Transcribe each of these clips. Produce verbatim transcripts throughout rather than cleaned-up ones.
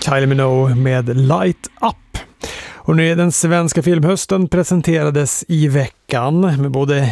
Kylie Minogue med Light Up. Och nu är den svenska filmhösten presenterades i veckan med både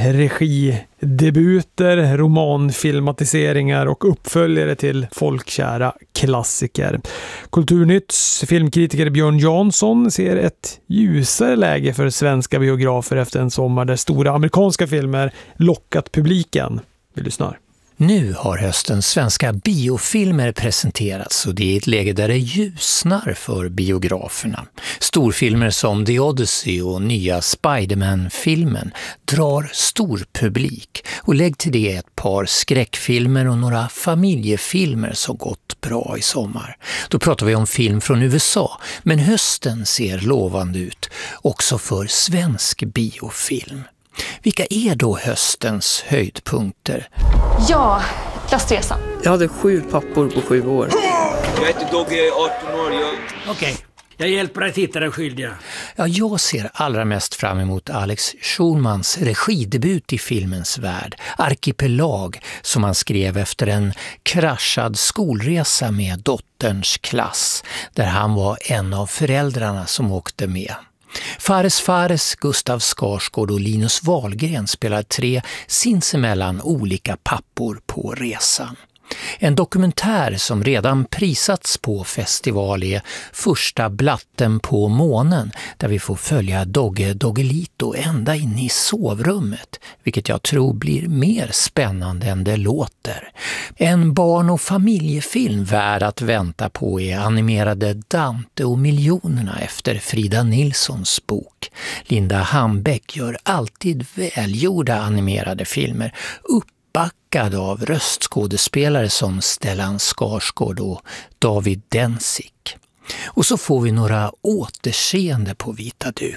regidebuter, romanfilmatiseringar och uppföljare till folkkära klassiker. Kulturnytts filmkritiker Björn Jansson ser ett ljusare läge för svenska biografer efter en sommar där stora amerikanska filmer lockat publiken. Vi lyssnar. Nu har höstens svenska biofilmer presenterats och det är ett läge där det ljusnar för biograferna. Storfilmer som The Odyssey och nya Spider-Man-filmen drar stor publik och lägg till det ett par skräckfilmer och några familjefilmer som gått bra i sommar. Då pratar vi om film från U S A, men hösten ser lovande ut också för svensk biofilm. Vilka är då höstens höjdpunkter? Ja, Plastresan. Jag hade sju pappor på sju år. Jag heter Dogge, arton år. Jag... Okej, jag hjälper dig att hitta den skyldiga. Ja, jag ser allra mest fram emot Alex Schulmans regidebut i filmens värld, Arkipelag, som han skrev efter en kraschad skolresa med dotterns klass, där han var en av föräldrarna som åkte med. Fares Fares, Gustav Skarsgård och Linus Wahlgren spelar tre sinsemellan olika pappor på resan. En dokumentär som redan prisats på festival är Första blatten på månen, där vi får följa Dogge Doggelito ända in i sovrummet, vilket jag tror blir mer spännande än det låter. En barn- och familjefilm värd att vänta på är animerade Dante och miljonerna efter Frida Nilssons bok. Linda Hambeck gör alltid välgjorda animerade filmer upp backad av röstskådespelare som Stellan Skarsgård och David Denzik. Och så får vi några återseende på vita duk.